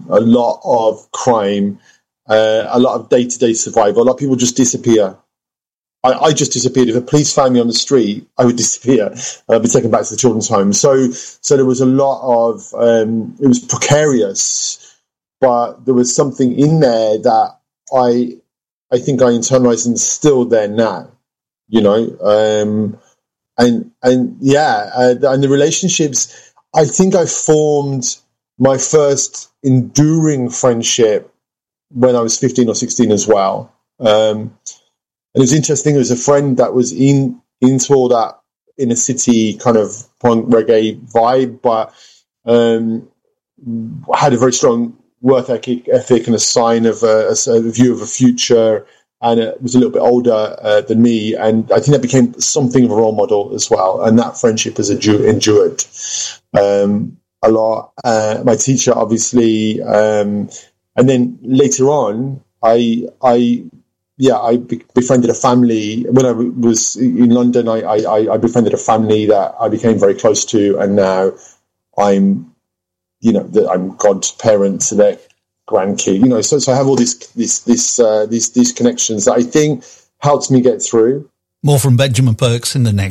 a lot of crime, a lot of day-to-day survival. A lot of people just disappear. I just disappeared. If a police found me on the street, I would disappear. I'd be taken back to the children's home. So there was a lot of, it was precarious, but there was something in there that I think I internalized and still there now, you know, and the relationships, I think I formed my first enduring friendship when I was 15 or 16 as well. And it was interesting. There was a friend that was into all that inner city kind of punk reggae vibe, but had a very strong work ethic and a sign of a view of a future, and it was a little bit older than me. And I think that became something of a role model as well. And that friendship has endured a lot. My teacher, obviously, and then later on, I befriended a family. When I was in London, I befriended a family that I became very close to, and now I'm godparent to their grandkid. You know, so I have all these connections that I think helped me get through. More from Benjamin Perks in the next